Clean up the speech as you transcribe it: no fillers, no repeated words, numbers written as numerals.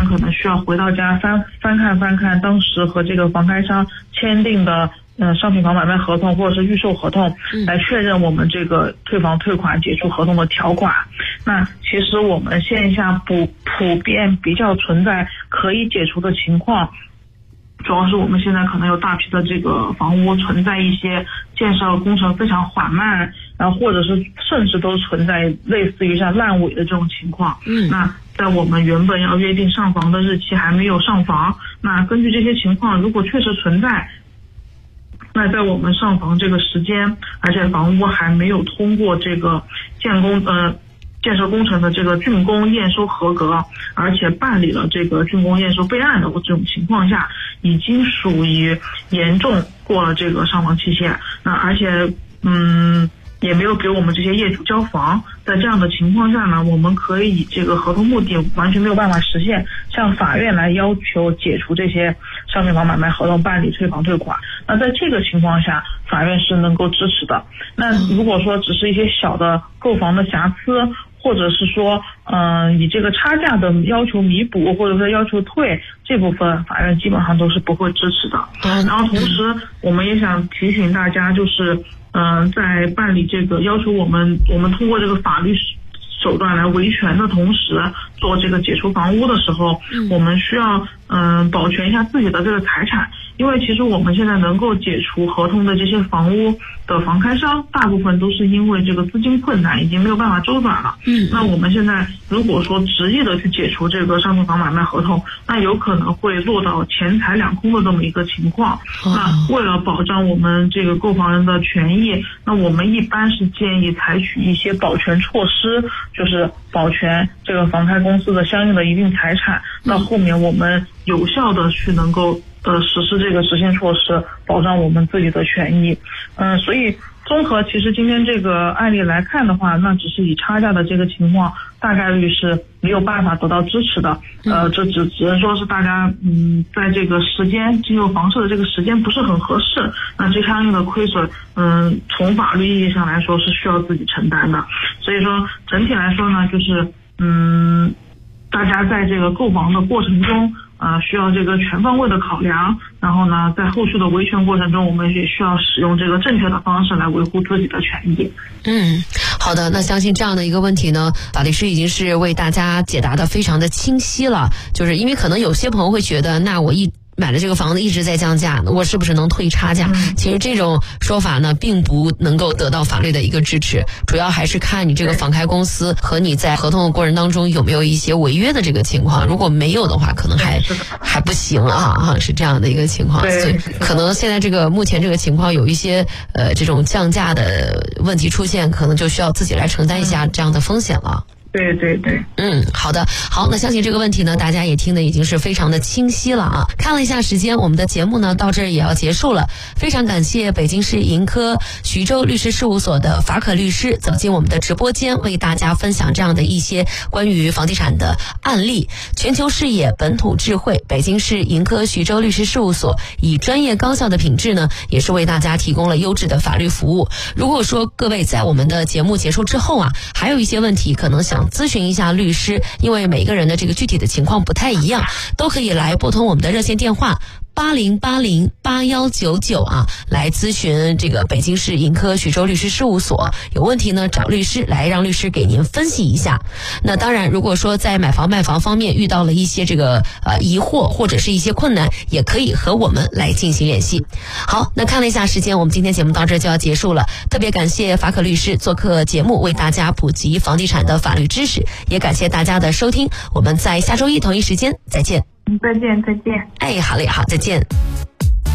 人可能需要回到家翻看当时和这个房开商签订的商品房买卖合同或者是预售合同，来确认我们这个退房退款解除合同的条款。那其实我们线下普遍比较存在可以解除的情况，主要是我们现在可能有大批的这个房屋存在一些建设工程非常缓慢，然后或者是甚至都存在类似于像烂尾的这种情况。那在我们原本要约定上房的日期还没有上房，那根据这些情况，如果确实存在，那在我们上房这个时间，而且房屋还没有通过这个建设工程的这个竣工验收合格，而且办理了这个竣工验收备案的这种情况下，已经属于严重过了这个上房期限。那而且也没有给我们这些业主交房，在这样的情况下呢，我们可以以这个合同目的完全没有办法实现，向法院来要求解除这些商品房买卖合同，办理退房退款。那在这个情况下，法院是能够支持的。那如果说只是一些小的购房的瑕疵，或者是说以这个差价的要求弥补，或者说要求退，这部分法院基本上都是不会支持的。然后同时我们也想提醒大家，就是在办理这个要求我们通过这个法律手段来维权的同时，做这个解除房屋的时候，我们需要保全一下自己的这个财产。因为其实我们现在能够解除合同的这些房屋的房开商，大部分都是因为这个资金困难，已经没有办法周转了。那我们现在如果说执意的去解除这个商品房买卖合同，那有可能会落到钱财两空的这么一个情况。那为了保障我们这个购房人的权益，那我们一般是建议采取一些保全措施，就是保全这个房开公司的相应的一定财产，到后面我们有效的去能够实施这个执行措施，保障我们自己的权益。所以综合其实今天这个案例来看的话，那只是以差价的这个情况，大概率是没有办法得到支持的。这只能说是大家在这个时间进入房市的这个时间不是很合适，那这相应的亏损从法律意义上来说是需要自己承担的。所以说整体来说呢，就是大家在这个购房的过程中需要这个全方位的考量，然后呢在后续的维权过程中，我们也需要使用这个正确的方式来维护自己的权益。 好的，那相信这样的一个问题呢，法律师已经是为大家解答的非常的清晰了。就是因为可能有些朋友会觉得，那我买了这个房子一直在降价，我是不是能退差价？其实这种说法呢，并不能够得到法律的一个支持，主要还是看你这个房开公司和你在合同的过程当中有没有一些违约的这个情况。如果没有的话，可能还不行是这样的一个情况。所以可能现在目前这个情况有一些这种降价的问题出现，可能就需要自己来承担一下这样的风险了。 对。 好的，好，那相信这个问题呢，大家也听得已经是非常的清晰了啊。看了一下时间，我们的节目呢到这儿也要结束了。非常感谢北京市盈科徐州律师事务所的法可律师走进我们的直播间，为大家分享这样的一些关于房地产的案例。全球视野，本土智慧，北京市盈科徐州律师事务所以专业高效的品质呢，也是为大家提供了优质的法律服务。如果说各位在我们的节目结束之后还有一些问题可能想咨询一下律师，因为每个人的这个具体的情况不太一样，都可以来拨通我们的热线电话80808199来咨询这个北京市盈科徐州律师事务所。有问题呢，找律师来让律师给您分析一下。那当然，如果说在买房卖房方面遇到了一些这个疑惑或者是一些困难，也可以和我们来进行联系。好，那看了一下时间，我们今天节目到这就要结束了。特别感谢法可律师做客节目，为大家普及房地产的法律知识，也感谢大家的收听。我们在下周一同一时间再见。 再见。 好嘞，好，再见。